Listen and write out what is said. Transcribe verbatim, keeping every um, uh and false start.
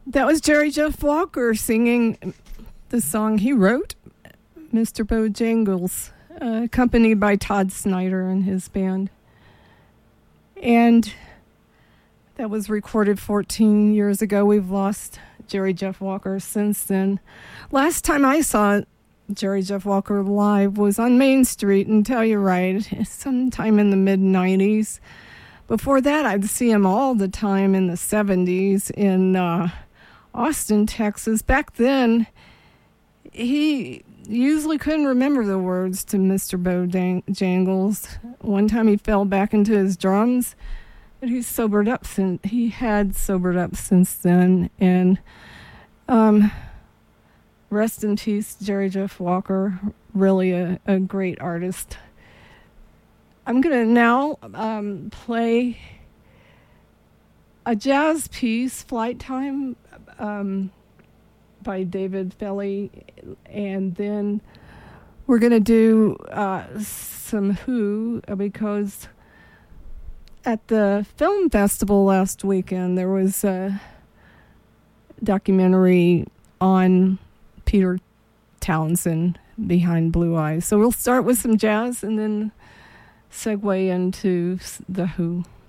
That was Jerry Jeff Walker singing the song he wrote, Mister Bojangles, uh, accompanied by Todd Snyder and his band. And that was recorded fourteen years ago. We've lost Jerry Jeff Walker since then. Last time I saw Jerry Jeff Walker live was on Main Street in Telluride, sometime in the mid nineties. Before that, I'd see him all the time in the seventies in uh, Austin, Texas. Back then, he usually couldn't remember the words to Mister Bojangles. One time he fell back into his drums, but he's sobered up since he had sobered up since then. And um, rest in peace, Jerry Jeff Walker. Really a, a great artist. I'm gonna now um, play a jazz piece, "Flight Time," um, by David Felly, and then we're gonna do uh, some Who, because at the film festival last weekend there was a documentary on Peter Townsend, Behind Blue Eyes. So we'll start with some jazz and then segue into The Who.